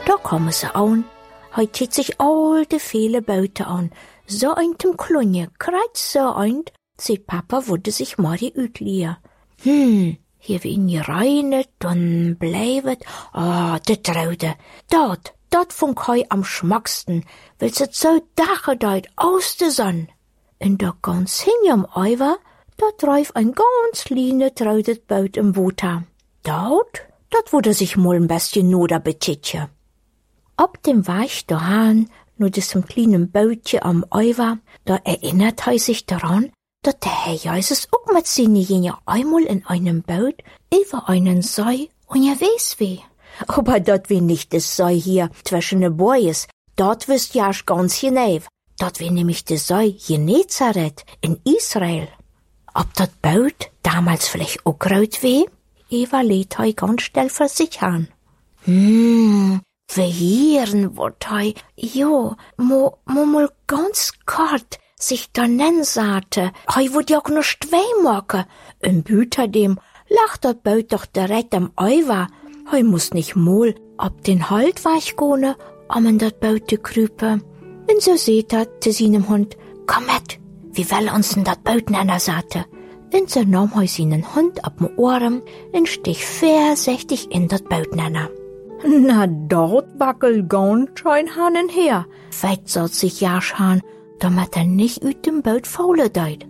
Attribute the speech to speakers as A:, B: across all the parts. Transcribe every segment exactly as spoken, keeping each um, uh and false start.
A: Da kommen sie an. Hij zieht sich all de viele Boten an. So ein dem Klunje, kreuz so ein, sieht Papa, würde sich Mari utliehen. Hm, hier wie in reinet, dann bleibt, ah, de Traude, dort, dort funk hei am schmacksten, weil's et so dachedeit aus de Sonn. In der ganz hinjam Eiver, dort reif ein ganz line traudet Boot im Water. Dort, dort wurde sich mal ein bisschen Noder betitje. Ab dem Weich dahan, nur des zum kleinen Bootje am Eiver, da erinnert er sich daran, dass der Herr Jesus auch mit seinen Jüngern einmal in einem Boot über einen See und ja weiß wie. Aber dort wie nicht das See hier zwischen den Boys, dort wisst ja ganz genau. Dort wie nämlich das See Genezareth in Israel. Ob das Boot damals vielleicht auch graut wie? Eva lädt hei ganz schnell für sich an. Hm, verhieren wird hei, jo, mo, mo mal ganz kort sich da nennen sagte, hei wird ja auch noch zwei machen. Im Büter dem lacht das Boot doch direkt am Eiver. Hei muss nicht mal ab den Halt weich gehen, um in das Boot zu krüpen. Und so seht er zu seinem Hund, komm mit, wie will uns denn das Boot nennen, sagte. Und so nahm hei seinen Hund ab dem Ohren und stich vorsichtig in das Boot nennen. Na, dort wackelt ganz schön Hanen her, weit sollt sich Jaschan, damit er nicht üt dem Boot faule deit.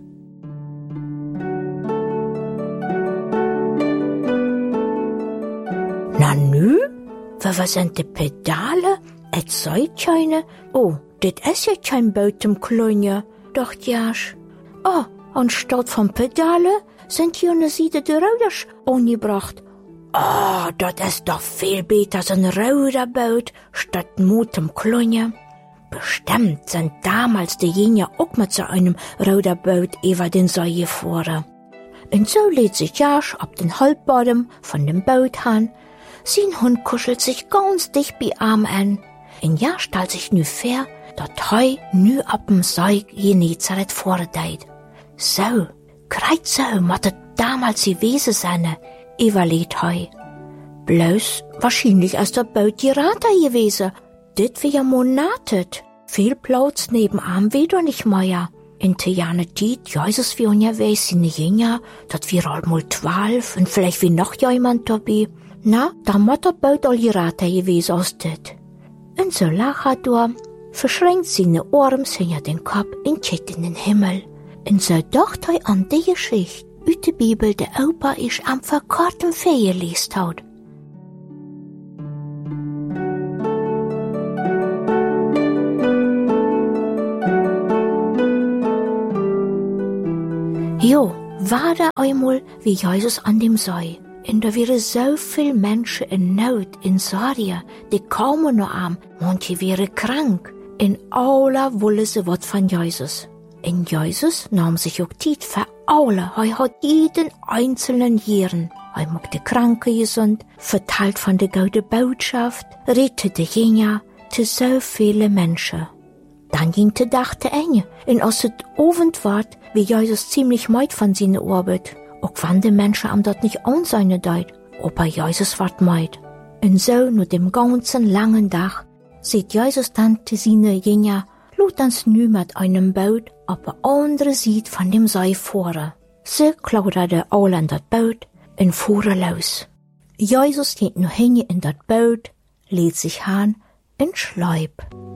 A: Na nü, was sind die Pedale, et Seitscheine? Oh, dit is ja kein Boot im Klunje, dacht Jasch. Oh, anstatt von Pedale sind hier eine Siede der Röders angebracht. Oh, dat is doch viel besser als ein Ruderboot statt Mut im Klunje. Bestimmt sind damals die Jünger auch mit so einem Ruderboot über den See gefahren. Und so lädt sich Jasch ab den Halbbodem von dem Boot an. Sein Hund kuschelt sich ganz dicht bei Arm an. Und Jasch stellt sich nu vor, dat hei nu ab dem See Genezareth vordeit. So, greit so, mat damals gewesen seine, überlegt hei. Bloß wahrscheinlich als der Boot gerater gewesen. Dit wie ja monatet. Viel Platz nebenan wieder nicht mehr. In te Jahre Tiet, Jesus wie unterwegs in die Jünger, dat wir all mal zwölf und vielleicht wie noch jemand dabei. Na, da muss der Boot all gerater gewesen aus dit. Und so lach er da, verschränkt seine Ohren hinter den Kopf und schaut in den Himmel. Und so dacht er an die Geschichte, aus der Bibel, der Opa ich am verkorten Ferien liest hat. Jo, war da einmal wie Jesus an dem See. Und da wären so viel Menschen in Not, in Sorge, die kaum noch arm, manche wären krank. In aller wolle sie wat von Jesus. Und Jesus nahm sich auch Zeit für alle. Er hat jeden einzelnen Jahren. Er macht die Kranke gesund, verteilt von der guten Botschaft, rettet die Jünger zu so viele Menschen. Dann ging der Tag zu Ende. Und als es Abend ward, wie Jesus ziemlich meid von seiner Arbeit. Auch wenn die Menschen am dort nicht an seine deit, aber Jesus ward meid. Und so, nur dem ganzen langen Tag, sieht Jesus dann zu seinen Jünger, lud uns nu mit einem Boot auf der anderen Seite von dem See fahren. So klauderte alle in das Boot und fuhren los. Jesus geht nur hin in das Boot, lädt sich an und schleibt.